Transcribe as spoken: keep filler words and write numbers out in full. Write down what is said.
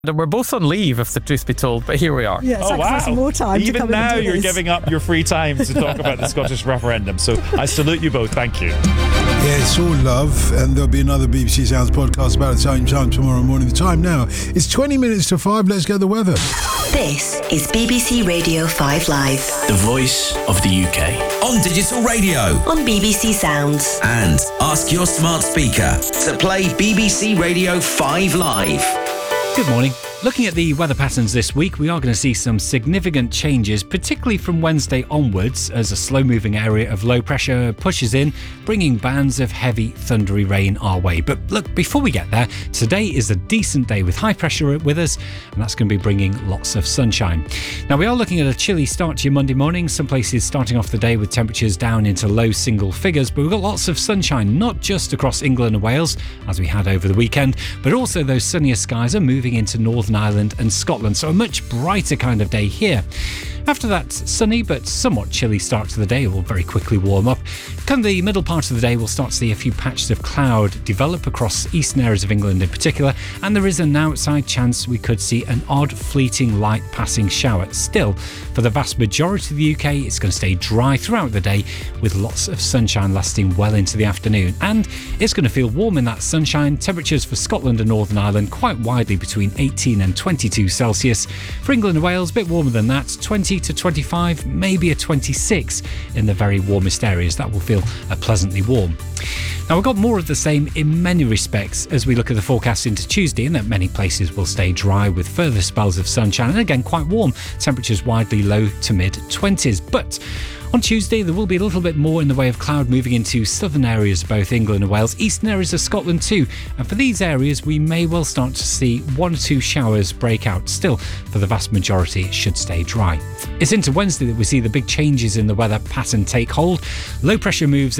We're both on leave, if the truth be told, but here we are. Yeah, it's oh, like wow. more time Even to come now and do you're this. giving up your free time to talk about the Scottish referendum. So I salute you both. Thank you. Yeah, it's all love, and there'll be another B B C Sounds podcast about the same time tomorrow morning. The time now is twenty minutes to five. Let's get the weather. This is B B C Radio five Live. The voice of the U K. On digital radio. On B B C Sounds. And ask your smart speaker to play B B C Radio five Live. Good morning. Looking at the weather patterns this week, we are going to see some significant changes, particularly from Wednesday onwards, as a slow-moving area of low pressure pushes in, bringing bands of heavy, thundery rain our way. But look, before we get there, today is a decent day with high pressure with us, and that's going to be bringing lots of sunshine. Now, we are looking at a chilly start to your Monday morning, some places starting off the day with temperatures down into low single figures, but we've got lots of sunshine, not just across England and Wales, as we had over the weekend, but also those sunnier skies are moving into Northern Ireland and Scotland, so a much brighter kind of day here. After that sunny but somewhat chilly start to the day, it will very quickly warm up. Come the middle part of the day, we'll start to see a few patches of cloud develop across eastern areas of England in particular, and there is an outside chance we could see an odd fleeting light passing shower. Still, for the vast majority of the U K, it's going to stay dry throughout the day with lots of sunshine lasting well into the afternoon, and it's going to feel warm in that sunshine. Temperatures for Scotland and Northern Ireland quite widely between eighteen and twenty-two Celsius. For England and Wales, a bit warmer than that, twenty to twenty-five, maybe a twenty-six in the very warmest areas. That will feel uh, pleasantly warm. Now, we've got more of the same in many respects as we look at the forecast into Tuesday, in that many places will stay dry with further spells of sunshine and again quite warm, temperatures widely low to mid twenties. But on Tuesday, there will be a little bit more in the way of cloud moving into southern areas of both England and Wales, eastern areas of Scotland too. And for these areas, we may well start to see one or two showers break out. Still, for the vast majority, it should stay dry. It's into Wednesday that we see the big changes in the weather pattern take hold. Low pressure moves